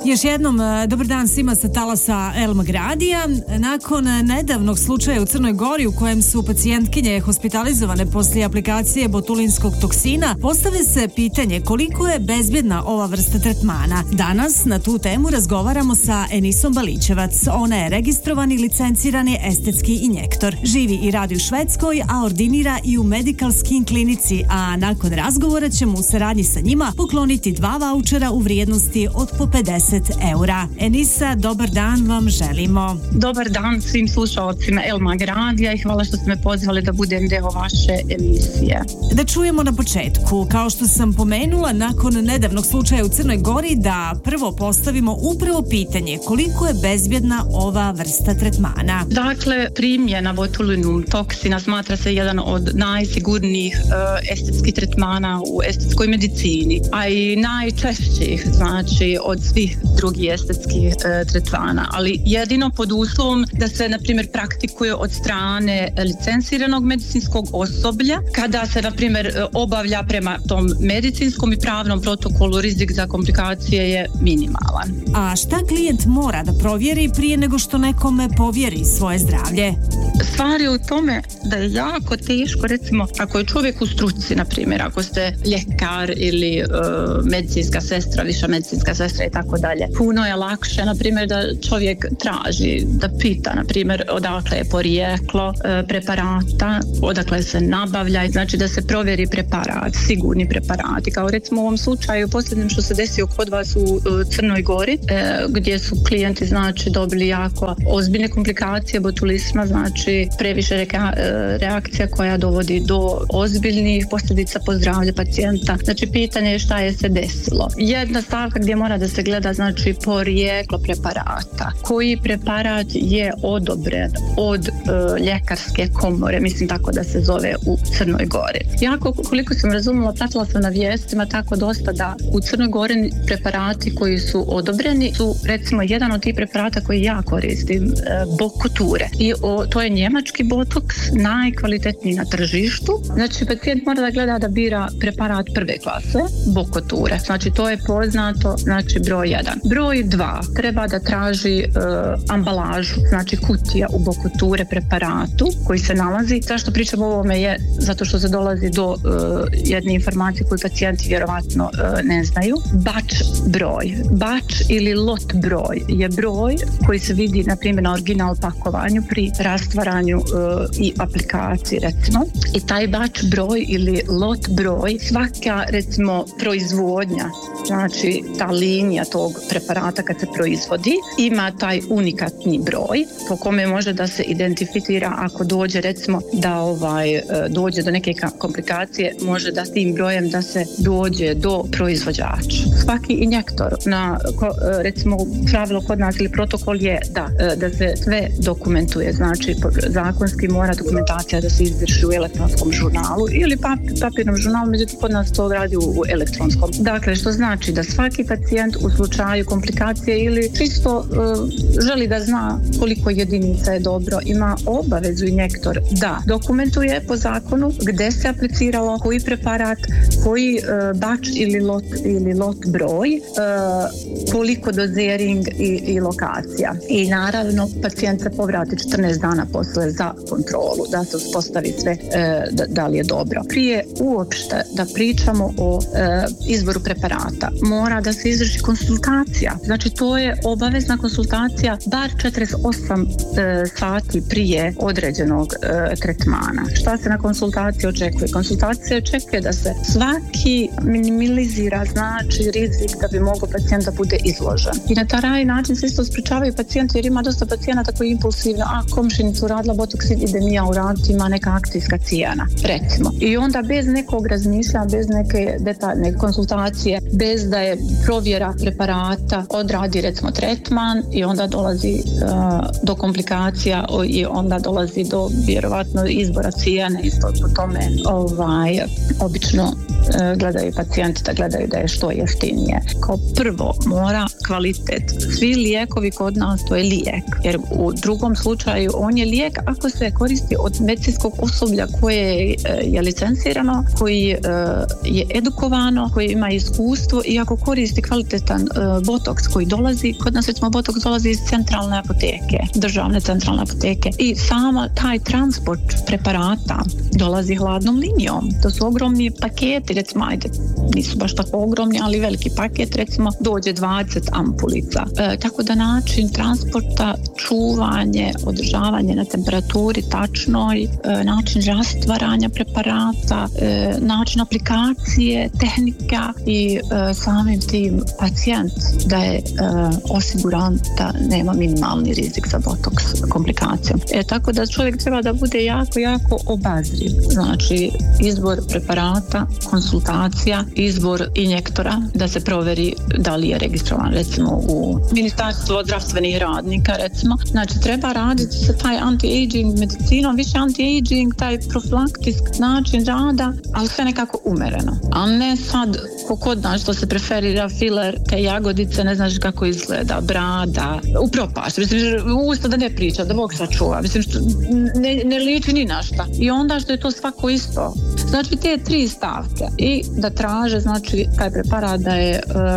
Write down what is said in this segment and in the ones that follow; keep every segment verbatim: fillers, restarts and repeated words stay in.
Još jednom, dobar dan svima sa talasa Elmag radija. Nakon nedavnog slučaja u Crnoj Gori u kojem su pacijentkinje hospitalizovane poslije aplikacije botulinskog toksina, postavlja se pitanje koliko je bezbjedna ova vrsta tretmana. Danas na tu temu razgovaramo sa Enisom Balićevac. Ona je registrovani licencirani estetski injektor. Živi i radi u Švedskoj, a ordinira i u Medical Skin klinici, a nakon razgovora ćemo u saradnji sa njima pokloniti dva vaučera u vrijednosti od po pedeset eura. Enisa, dobar dan vam želimo. Dobar dan svim slušalcima Elmag radija i hvala što ste me pozvali da budem deo vaše emisije. Da čujemo na početku, kao što sam pomenula, nakon nedavnog slučaja u Crnoj Gori, da prvo postavimo upravo pitanje koliko je bezbjedna ova vrsta tretmana. Dakle, primjena botulinum toksina smatra se jedan od najsigurnijih uh, estetskih tretmana u estetskoj medicini, a i najčešćih, znači od svih drugih estetskih uh, tretmana, ali jedino pod uslovom da se, na primjer, praktikuje od strane licenciranog medicinskog osoblja, kada se, na primjer, obavlja prema tom medicinskom i pravnom protokolu, rizik za komplikacije je minimalan. A šta klijent mora da provjeri prije nego što nekome povjeri svoje zdravlje? Stvar je u tome da je jako teško, recimo, ako je čovjek u struci, na primjer, ako ste ljekar ili uh, medicinska sestra, viša medicinska sestra i tako dalje, puno je lakše, na primjer, da čovjek traži, da pita, na primjer, odakle je porijeklo uh, preparata, odakle se nabavlja, znači da se provjeri preparat, sigurni preparati, kao recimo u ovom slučaju, posljednjem što se desio kod vas u uh, Crnoj Gori, uh, gdje su klijenti, znači, dobili jako ozbiljne komplikacije botulisma, znači previše reka, reakcija koja dovodi do ozbiljnih posljedica po zdravlje pacijenta. Znači pitanje je šta je se desilo. Jedna stavka gdje mora da se gleda, znači, porijeklo preparata. Koji preparat je odobren od uh, ljekarske komore, mislim tako da se zove u Crnoj Gori. Jako, koliko sam razumela, pratila sam na vijestima tako dosta da u Crnoj Gori preparati koji su odobreni su, recimo, jedan od tih preparata koji ja koristim, uh, Bokuture. I o, to je njemački botoks, najkvalitetniji na tržištu. Znači, pacijent mora da gleda da bira preparat prve klase, Bokuture. Znači, to je poznato, znači, broj jedan. Broj dva, treba da traži e, ambalažu, znači kutija u Bokuture preparatu koji se nalazi. Zašto pričam o ovome je zato što se dolazi do e, jedne informacije koju pacijenti vjerovatno e, ne znaju. Batch broj. Batch ili lot broj je broj koji se vidi, na primjer, na original pakovanju pri rastvaranju uh, i aplikaciji, recimo. I taj batch broj ili lot broj, svaka, recimo, proizvodnja, znači ta linija tog preparata kad se proizvodi, ima taj unikatni broj po kome može da se identificira ako dođe, recimo, da ovaj dođe do neke komplikacije, može da s tim brojem da se dođe do proizvođača. Svaki injektor na, recimo, pravilo kod nas ili protokol je da, da se sve dokumentuje, znači zakonski mora dokumentacija da se izvrši u elektronskom žurnalu ili papirnom žurnalu, međutim kod nas to radi u, u elektronskom. Dakle, što znači da svaki pacijent u slučaju komplikacije ili čisto uh, želi da zna koliko jedinica je dobro, ima obavezu injektor da dokumentuje po zakonu gdje se apliciralo, koji preparat, koji uh, batch ili lot, ili lot broj, uh, koliko dozering i, i lokacija. I naravno pacijent se povrati četrnaest dana posle za kontrolu, da se uspostavi sve e, da, da li je dobro. Prije uopšte da pričamo o e, izboru preparata, mora da se izvrši konsultacija. Znači, to je obavezna konsultacija bar četrdeset osam e, sati prije određenog e, tretmana. Šta se na konsultaciji očekuje? Konsultacija očekuje da se svaki minimalizira, znači, rizik da bi mogao pacijent da bude izložen. I na taj način se isto sprečavaju pacijenti, jer ima dosta pacijenata koji impulsivno, a komšinica uradila botoks, ide mi ja uraditi, ima neka akcijska cijena, recimo. I onda bez nekog razmišljanja, bez neke detaljne konsultacije, bez da je provjera preparata, odradi, recimo, tretman i onda dolazi uh, do komplikacija i onda dolazi do vjerovatno izbora cijene, isto po tome ovaj, obično gledaju pacijenti da gledaju da je što jeftinije. Kao prvo mora kvalitet. Svi lijekovi kod nas to je lijek, jer u drugom slučaju on je lijek ako se koristi od medicinskog osoblja koje je licencirano, koji je edukovano, koji ima iskustvo i ako koristi kvalitetan botoks koji dolazi, kod nas recimo botoks dolazi iz centralne apoteke, državne centralne apoteke i sama taj transport preparata dolazi hladnom linijom. To su ogromni paketi, recimo, ajde, nisu baš tako ogromni, ali veliki paket, recimo, dođe dvadeset ampulica. E, tako da način transporta, čuvanje, održavanje na temperaturi tačnoj, e, način rastvaranja preparata, e, način aplikacije, tehnika i e, samim tim pacijent da je e, osiguran da nema minimalni rizik za botoks komplikacijom. E, tako da čovjek treba da bude jako, jako obazriv. Znači, izbor preparata, konsultacija, izbor injektora, da se proveri da li je registrovan recimo u Ministarstvo zdravstvenih radnika recimo. Znači, treba raditi sa taj anti-aging medicinom, više anti-aging, taj profilaktiski način rada, ali sve nekako umereno. A ne sad, ko kod nas što se preferira filer, te jagodice, ne znaš kako izgleda, brada, upropaš, mislim, usta da ne priča, da Bog sačuva, mislim, što ne, ne liči ni na šta. I onda što je to svako isto. Znači, te tri stavke i da traže, znači, taj preparat da je,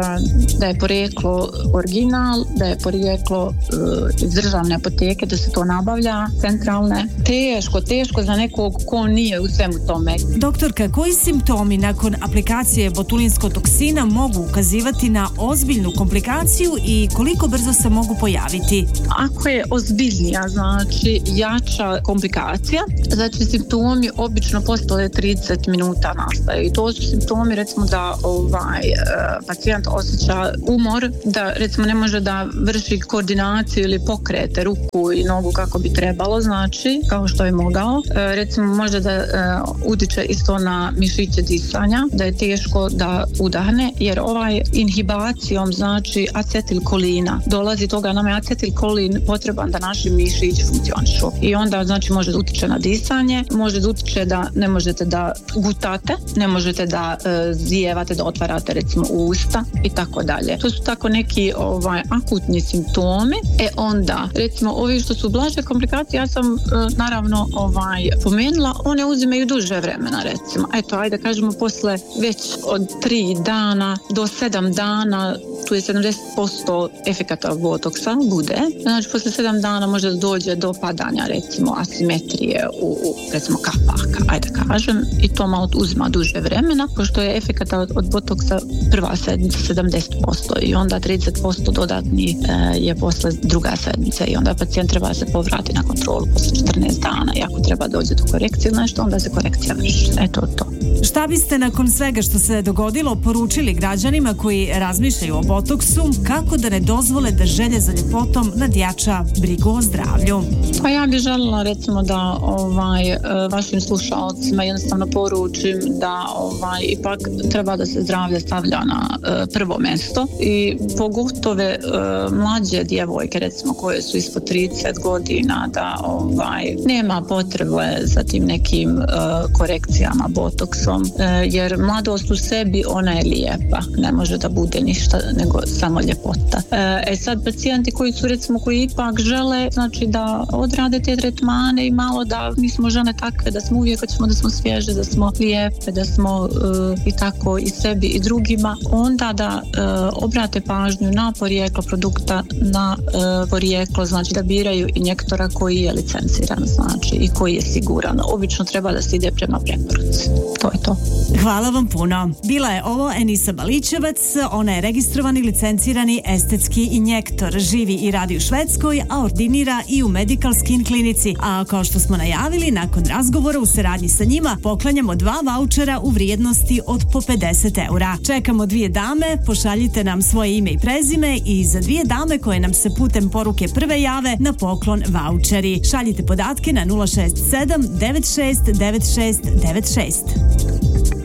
da je porijeklo original, da je porijeklo iz državne apoteke, da se to nabavlja, centralne. Teško, teško za nekog ko nije u svemu tome. Doktorka, koji simptomi nakon aplikacije botulinskog toksina mogu ukazivati na ozbiljnu komplikaciju i koliko brzo se mogu pojaviti? Ako je ozbiljnija, znači jača komplikacija, znači simptomi obično poslije trideset minuta nastaju i to su simptomi recimo da ovaj pacijent osjeća umor, da recimo ne može da vrši koordinaciju ili pokrete ruku i nogu kako bi trebalo, znači kao što je mogao, recimo može da utiče isto na mišiće disanja, da je teško da udahne, jer ovaj inhibacijom, znači acetilkolina dolazi toga, nam je acetilkolin potreban da naši mišići funkcionišu i onda znači može da utiče na disanje, može da utiče da ne možete da gutate, ne možete da e, zijevate, da otvarate recimo usta i tako dalje. To su tako neki ovaj akutni simptomi. E onda recimo ovi što su blaže komplikacije, ja sam e, naravno ovaj pomenula, one uzimaju duže vremena recimo. Eto, ajde kažemo posle već od tri dana do sedam dana, tu je sedamdeset posto efekata botoksa bude. Znači posle sedam dana može da dođe do padanja recimo asimetrije u, u recimo kapaka, ajde kažem, i to malo uzima duže vremena, pošto je efekata od, od botoksa prva sedmica sedamdeset posto i onda trideset posto dodatni e, je posle druga sedmica i onda pacijent treba se povrati na kontrolu posle četrnaest dana i ako treba dođe do korekcije ili nešto, onda se korekcija vrši. Eto to. Šta biste nakon svega što se dogodilo poručili građanima koji razmišljaju o botoksu, kako da ne dozvole da želje za ljepotom nadjača brigu o zdravlju? Pa ja bih željela recimo da ovaj, vašim slušalcima jednostavno poručim da ovaj, ipak treba da se zdravlje stavlja na uh, prvo mjesto i pogotove uh, mlađe djevojke recimo koje su ispod trideset godina da ovaj, nema potrebe za tim nekim uh, korekcijama botoksom, uh, jer mladost u sebi ona je lijepa, ne može da bude ništa nego samo ljepota. Uh, e sad pacijenti koji su recimo koji ipak žele znači da odrade te tretmane i malo da mi smo žene takve da smo uvijek hoćemo da smo svježe, da smo lijepe, da smo uh, i tako i sebi i drugima, onda da uh, obrate pažnju na porijeklo produkta, na uh, porijeklo, znači da biraju injektora koji je licenciran, znači i koji je siguran. Obično treba da se ide prema preporuci. To je to. Hvala vam puno. Bila je ovo Enisa Balićevac, ona je registrovani licencirani estetski injektor, živi i radi u Švedskoj, a ordinira i u Medical Skin klinici. A kao što smo najavili, nakon razgovora u saradnji sa njima poklanjamo dva vaučera u vrijednosti od po pedeset eura. Čekamo dvije dame, pošaljite nam svoje ime i prezime i za dvije dame koje nam se putem poruke prve jave na poklon vaučeri. Šaljite podatke na nula šest sedam devet šest devet šest devet šest.